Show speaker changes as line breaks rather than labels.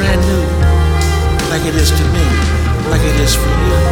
brand new, like it is to me, like it is for you.